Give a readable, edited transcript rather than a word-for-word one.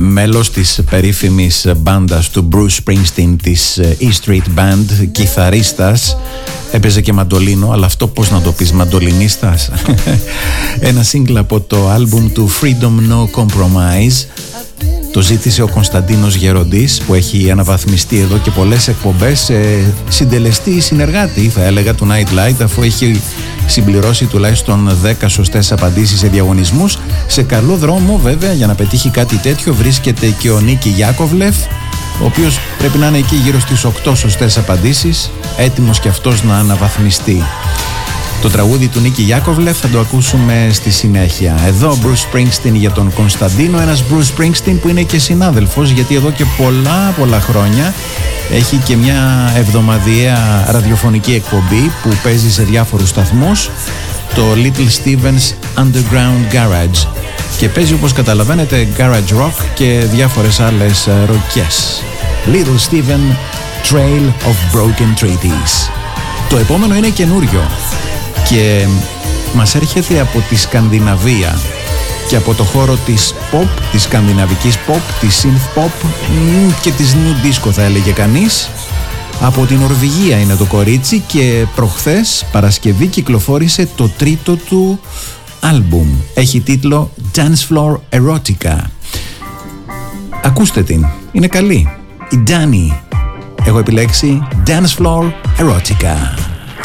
μέλος της περίφημης μπάντας του Bruce Springsteen, της E Street Band, κιθαρίστας, έπαιζε και μαντολίνο, αλλά αυτό πώς να το πεις, μαντολινίστας. Ένα σύγκλ από το άλμπουμ του Freedom No Compromise. Το ζήτησε ο Κωνσταντίνος Γεροντής, που έχει αναβαθμιστεί εδώ και πολλές εκπομπές, συντελεστή συνεργάτη θα έλεγα του Night Light, αφού έχει συμπληρώσει τουλάχιστον 10 σωστές απαντήσεις σε διαγωνισμούς. Σε καλό δρόμο βέβαια για να πετύχει κάτι τέτοιο βρίσκεται και ο Νίκη Γιάκοβλεφ, ο οποίος πρέπει να είναι εκεί γύρω στις 8 σωστές απαντήσεις, έτοιμος και αυτός να αναβαθμιστεί. Το τραγούδι του Νίκη Γιάκοβλεφ θα το ακούσουμε στη συνέχεια. Εδώ Bruce Springsteen για τον Κωνσταντίνο, ένας Bruce Springsteen που είναι και συνάδελφος, γιατί εδώ και πολλά χρόνια έχει και μια εβδομαδιαία ραδιοφωνική εκπομπή που παίζει σε διάφορους σταθμούς, το Little Steven's Underground Garage, και παίζει, όπως καταλαβαίνετε, garage rock και διάφορες άλλες ροκιές. Little Steven, Trail of Broken Treaties. Το επόμενο είναι καινούριο και μας έρχεται από τη Σκανδιναβία και από το χώρο της pop, της σκανδιναβικής pop, της synth pop και της new disco θα έλεγε κανείς. Από την Νορβηγία είναι το κορίτσι και προχθές Παρασκευή κυκλοφόρησε το τρίτο του άλμπουμ. Έχει τίτλο Dance Floor Erotica. Ακούστε την, είναι καλή. Η Dani. Έχω επιλέξει Dance Floor Erotica.